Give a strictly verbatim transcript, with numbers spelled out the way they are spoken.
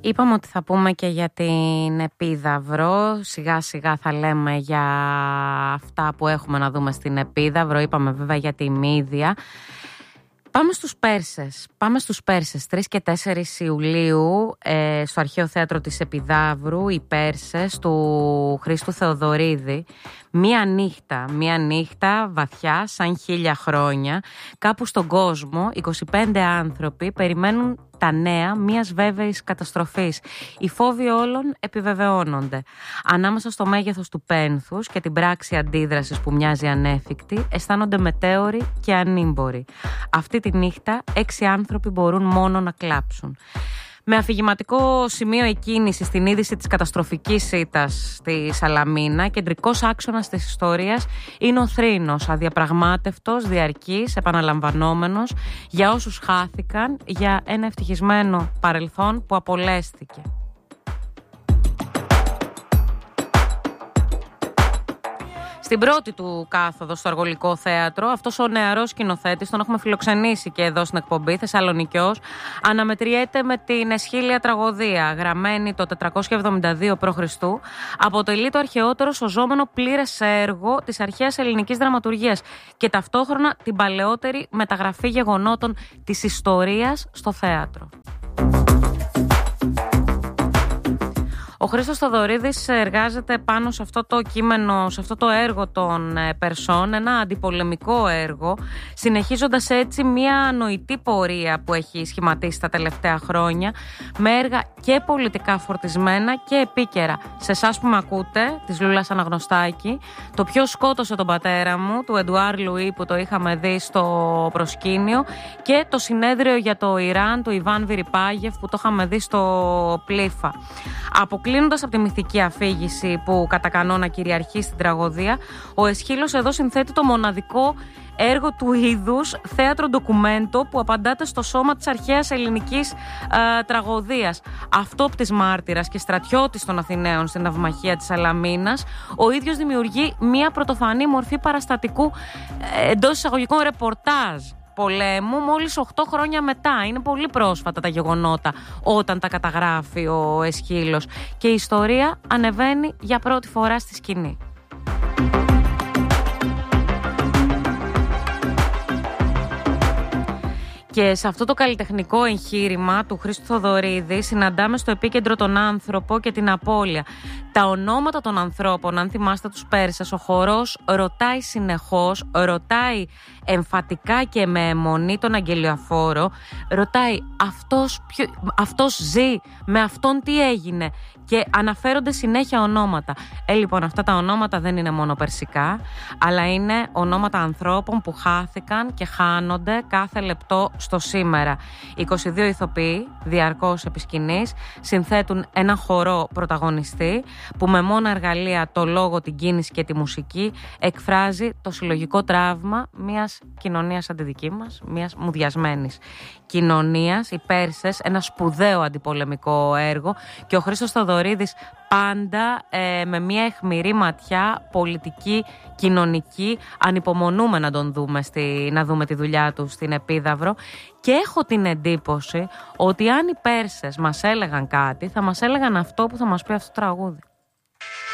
Είπαμε ότι θα πούμε και για την Επίδαυρο, σιγά σιγά θα λέμε για αυτά που έχουμε να δούμε στην Επίδαυρο, είπαμε βέβαια για τη Μύδια. Πάμε στους Πέρσες, πάμε στους Πέρσες, τρεις και τέσσερις Ιουλίου ε, στο Αρχαίο Θέατρο της Επιδαύρου, οι Πέρσες του Χρήστου Θεοδωρίδη. Μία νύχτα, μία νύχτα βαθιά σαν χίλια χρόνια, κάπου στον κόσμο είκοσι πέντε άνθρωποι περιμένουν τα νέα μιας βέβαιης καταστροφής. Οι φόβοι όλων επιβεβαιώνονται. Ανάμεσα στο μέγεθος του πένθους και την πράξη αντίδρασης που μοιάζει ανέφικτη, αισθάνονται μετέωροι και ανήμποροι. Αυτή τη νύχτα έξι άνθρωποι μπορούν μόνο να κλάψουν. Με αφηγηματικό σημείο εκκίνηση στην είδηση της καταστροφικής ήττας στη Σαλαμίνα, κεντρικός άξονας της ιστορίας είναι ο θρήνος, αδιαπραγμάτευτος, διαρκής, επαναλαμβανόμενος για όσους χάθηκαν, για ένα ευτυχισμένο παρελθόν που απολέστηκε. Στην πρώτη του κάθοδο στο Αργολικό Θέατρο, αυτός ο νεαρός σκηνοθέτης, τον έχουμε φιλοξενήσει και εδώ στην εκπομπή, Θεσσαλονικιός, αναμετριέται με την Εσχύλια Τραγωδία, γραμμένη το τετρακόσια εβδομήντα δύο π.Χ. Αποτελεί το αρχαιότερο σωζόμενο πλήρες έργο της αρχαίας ελληνικής δραματουργίας και ταυτόχρονα την παλαιότερη μεταγραφή γεγονότων της ιστορίας στο θέατρο. Ο Χρήστος Θεοδωρίδης εργάζεται πάνω σε αυτό το κείμενο, σε αυτό το έργο των Περσών, ένα αντιπολεμικό έργο, συνεχίζοντας έτσι μια νοητή πορεία που έχει σχηματίσει τα τελευταία χρόνια, με έργα και πολιτικά φορτισμένα και επίκαιρα. Σε εσάς που με ακούτε, της Λούλας Αναγνωστάκη, το ποιος σκότωσε τον πατέρα μου, του Εντουάρ Λουί, που το είχαμε δει στο προσκήνιο, και το συνέδριο για το Ιράν, του Ιβάν Βιριπάγεφ, που το είχαμε δει στο Πλήφα. Αποκλίνοντας από τη μυθική αφήγηση που κατά κανόνα κυριαρχεί στην τραγωδία, ο Εσχύλος εδώ συνθέτει το μοναδικό έργο του είδους θέατρο ντοκουμέντο που απαντάται στο σώμα της αρχαίας ελληνικής ε, τραγωδίας. Αυτόπτης μάρτυρας και στρατιώτης των Αθηναίων στην ναυμαχία της Σαλαμίνας, ο ίδιος δημιουργεί μια πρωτοφανή μορφή παραστατικού ε, εντός εισαγωγικών ρεπορτάζ πολέμου μόλις οκτώ χρόνια μετά. Είναι πολύ πρόσφατα τα γεγονότα όταν τα καταγράφει ο Εσχύλος και η ιστορία ανεβαίνει για πρώτη φορά στη σκηνή. Και σε αυτό το καλλιτεχνικό εγχείρημα του Χρήστου Θεοδωρίδη συναντάμε στο επίκεντρο τον άνθρωπο και την απώλεια. Τα ονόματα των ανθρώπων, αν θυμάστε τους Πέρσες, ο χορός ρωτάει συνεχώς, ρωτάει εμφατικά και με αιμονή τον αγγελιοφόρο, ρωτάει αυτός, ποιο, αυτός ζει, με αυτόν τι έγινε, και αναφέρονται συνέχεια ονόματα. Ε, λοιπόν, αυτά τα ονόματα δεν είναι μόνο περσικά, αλλά είναι ονόματα ανθρώπων που χάθηκαν και χάνονται κάθε λεπτό στο σήμερα. είκοσι δύο ηθοποιοί, διαρκώς επί σκηνής, συνθέτουν ένα χορό πρωταγωνιστή που με μόνα εργαλεία, το λόγο, την κίνηση και τη μουσική, εκφράζει το συλλογικό τραύμα μιας κοινωνίας σαν τη δική μας, μιας μουδιασμένης κοινωνίας. Οι Πέρσες, ένα σπουδαίο αντιπολεμικό έργο, και ο Χρήστος Θεοδωρίδης πάντα ε, με μια αιχμηρή ματιά πολιτική, κοινωνική. Ανυπομονούμε να τον δούμε, στη, να δούμε τη δουλειά του στην Επίδαυρο, και έχω την εντύπωση ότι αν οι Πέρσες μας έλεγαν κάτι, θα μας έλεγαν αυτό που θα μας πει αυτό το τραγούδι.